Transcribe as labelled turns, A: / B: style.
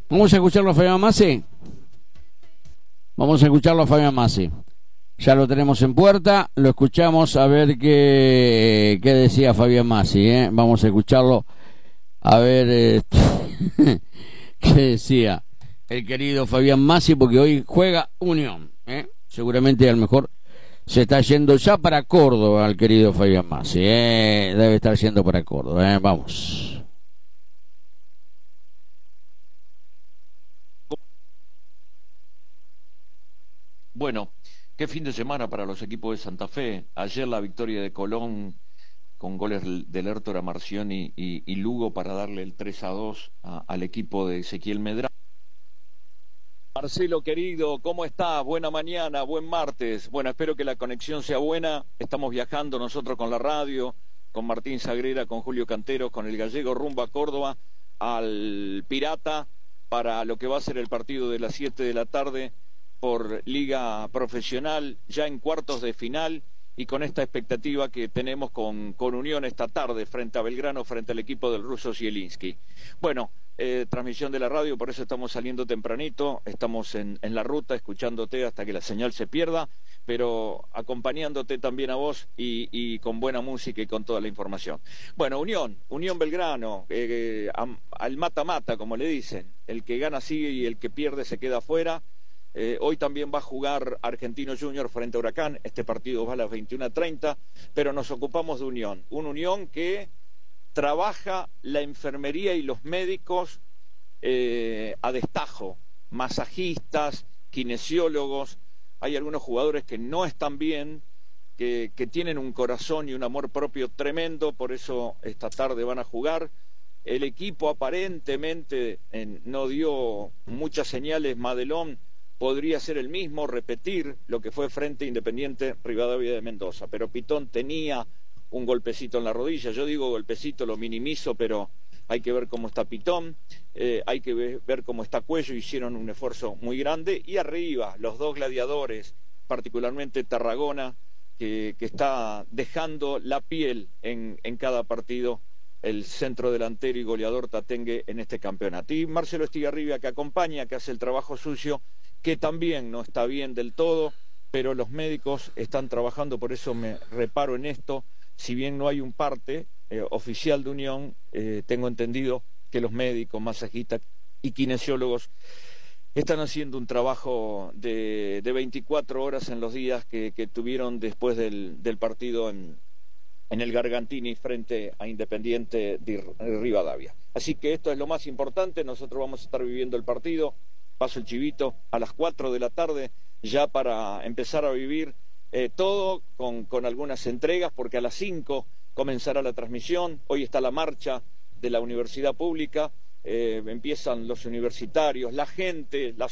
A: Vamos a escucharlo a Fabián Massi. Vamos a escucharlo a Fabián Massi. Ya lo tenemos en puerta, lo escuchamos a ver qué decía Fabián Massi, ¿eh? Vamos a escucharlo a ver qué decía el querido Fabián Massi, porque hoy juega Unión, ¿eh? Seguramente a lo mejor se está yendo ya para Córdoba el querido Fabián Massi, debe estar yendo para Córdoba, vamos.
B: Bueno, qué fin de semana para los equipos de Santa Fe. Ayer la victoria de Colón con goles del Hértora Marcioni y Lugo para darle el 3-2 al equipo de Ezequiel Medrano. Marcelo querido, ¿cómo estás? Buena mañana, buen martes. Bueno, espero que la conexión sea buena. Estamos viajando nosotros con la radio, con Martín Sagrera, con Julio Cantero, con el gallego rumbo a Córdoba, al Pirata, para lo que va a ser el partido de las 7 de la tarde por Liga Profesional, ya en cuartos de final, y con esta expectativa que tenemos con Unión esta tarde frente a Belgrano, frente al equipo del ruso Zielinski. Bueno, transmisión de la radio, por eso estamos saliendo tempranito, estamos en la ruta escuchándote hasta que la señal se pierda, pero acompañándote también a vos y con buena música y con toda la información. Bueno, Unión Belgrano, al mata-mata, como le dicen, el que gana sigue y el que pierde se queda afuera. Hoy también va a jugar Argentino Junior frente a Huracán. Este partido va a las 21:30, pero nos ocupamos de Unión. Un Unión que trabaja la enfermería y los médicos a destajo. Masajistas, kinesiólogos. Hay algunos jugadores que no están bien, que tienen un corazón y un amor propio tremendo, por eso esta tarde van a jugar. El equipo aparentemente no dio muchas señales. Madelón podría ser el mismo, repetir lo que fue frente a Independiente Rivadavia de Mendoza, pero Pitón tenía un golpecito en la rodilla. Yo digo golpecito, lo minimizo, pero hay que ver cómo está Pitón, hay que ver cómo está Cuello. Hicieron un esfuerzo muy grande, y arriba los dos gladiadores, particularmente Tarragona, que está dejando la piel en cada partido, el centro delantero y goleador tatengue en este campeonato. Y Marcelo Estigarribia, que acompaña, que hace el trabajo sucio, que también no está bien del todo, pero los médicos están trabajando, por eso me reparo en esto. Si bien no hay un parte oficial de Unión, tengo entendido que los médicos, masajistas y kinesiólogos están haciendo un trabajo de 24 horas en los días que tuvieron después del partido en el Gargantini frente a Independiente de Rivadavia. Así que esto es lo más importante. Nosotros vamos a estar viviendo el partido, paso el chivito, a las 4 de la tarde, ya para empezar a vivir todo con algunas entregas, porque a las 5 comenzará la transmisión. Hoy está la marcha de la Universidad Pública, empiezan los universitarios, la gente, la